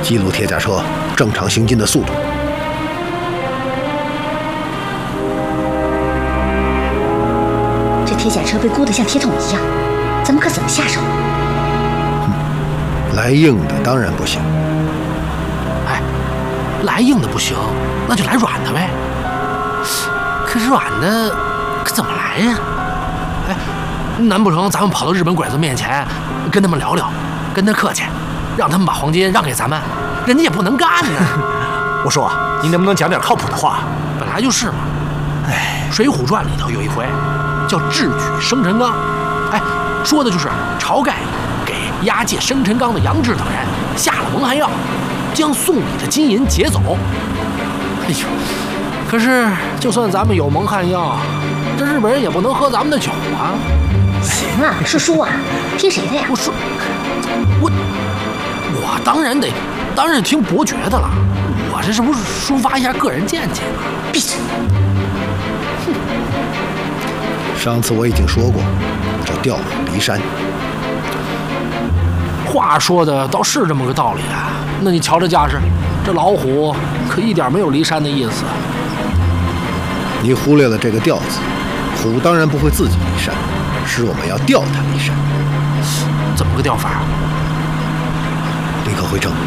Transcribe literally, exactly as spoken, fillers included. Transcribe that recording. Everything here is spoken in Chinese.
记录铁甲车正常行进的速度。 这铁甲车被箍得像铁桶一样，咱们可怎么下手？ 嗯，来硬的当然不行。 哎，来硬的不行，那就来软的呗。可是软的可怎么来呀？哎，难不成咱们跑到日本鬼子面前，跟他们聊聊，跟他客气，让他们把黄金让给咱们？人家也不能干呢。 我说，你能不能讲点靠谱的话？ 本来就是嘛。哎，《水浒传》里头有一回叫智取生辰纲，哎，说的就是晁盖给押解生辰纲的杨志等人下了蒙汗药，将送礼的金银劫走。哎呦，可是就算咱们有蒙汗药，这日本人也不能喝咱们的酒啊。 行啊，叔叔啊，听谁的呀？ 我说，我我当然得，当然听伯爵的了。我这是不是抒发一下个人见解吗？ 闭嘴！ 哼，上次我已经说过，这调虎离山。 话说的倒是这么个道理啊。那你瞧这架势，这老虎可一点没有离山的意思。 你忽略了这个调字，虎当然不会自己离山，是我们要调它离山。 怎么个调法？ 立刻回城。